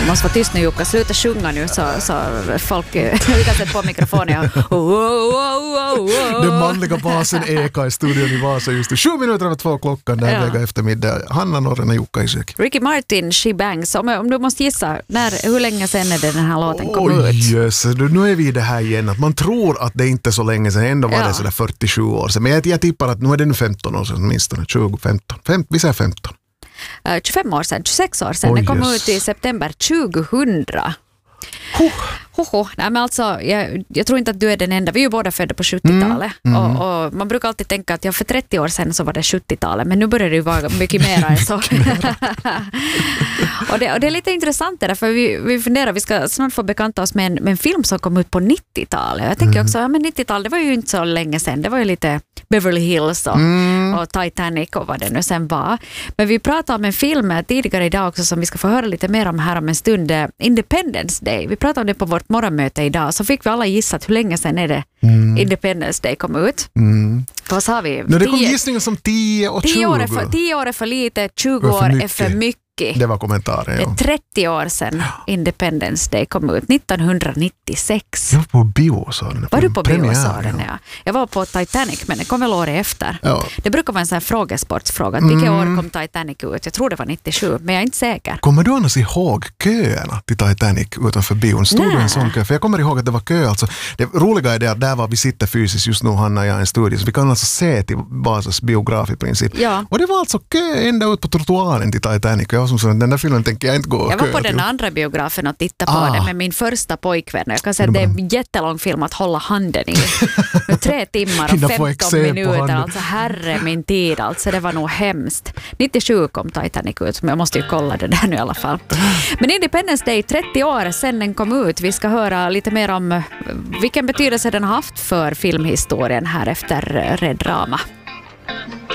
Du måste vara tyst nu, Jukka. Sluta sjunga nu så folk vi kan sätta på mikrofonen. Den manliga basen ekar i studion i Vasa just 7 minuter över 2 klockan den här veckan eftermiddag. Hanna Norren och Jukka Isök. Ricky Martin, She Bangs. Om du måste gissa, hur länge sedan är det den här låten kom ut? Yes. Nu är vi det här igen. Att man tror att det inte är så länge sedan. Ändå var det sådär 47 år sedan. Men jag tippar att nu är det nu 15 år sedan åtminstone. 2015. Vi säger 15. 25 år sedan, 26 år sedan. Den kom ut i september 2000. Nej, men alltså, jag tror inte att du är den enda. Vi är ju båda födda på 70-talet. Och man brukar alltid tänka att för 30 år sedan så var det 70-talet. Men nu börjar det ju vara mycket mer än så. och det är lite intressant där, för vi funderar, vi ska snart få bekanta oss med en film som kom ut på 90-talet. Jag tänker också, men 90-talet, det var ju inte så länge sedan. Det var ju lite Beverly Hills och Titanic och vad det nu sen var. Men vi pratade om en film tidigare idag också som vi ska få höra lite mer om här om en stund. Independence Day. Vi pratade om det på vårt morgonmöte idag, så fick vi alla gissat hur länge sedan är det Independence Day kom ut. Vad sa vi? Det kom gissningar som 10 och 20. 10 år är för lite, 20 år är för mycket. Det var kommentaren, Det är 30 år sedan Independence Day kom ut, 1996. Jag var på biosalen. Var du på biosalen? Ja. Jag var på Titanic, men det kom väl året efter. Ja. Det brukar vara en sån här frågesportsfråga. Vilket år kom Titanic ut? Jag tror det var 97, men jag är inte säker. Kommer du annars ihåg köerna till Titanic utanför bion? Stod det en sån kö? För jag kommer ihåg att det var kö. Alltså, det roliga är det att där var vi sitter fysiskt just nu, Hanna och jag i en studio, så vi kan alltså se till Vasas biograf i princip. Ja. Och det var alltså kö ända ut på trottoaren till Titanic. Jag var som så, den där filmen tänker jag inte gå. Jag var på den andra biografen och tittade på den med min första pojkvän. Jag kan säga att det är en jättelång film att hålla handen i. 3 timmar och 15 minuter. Alltså herre min tid. Alltså det var nog hemskt. 97 kom Titanic ut, men jag måste ju kolla det där nu i alla fall. Men Independence Day, 30 år sedan den kom ut. Vi ska höra lite mer om vilken betydelse den har haft för filmhistorien här efter Red Rama.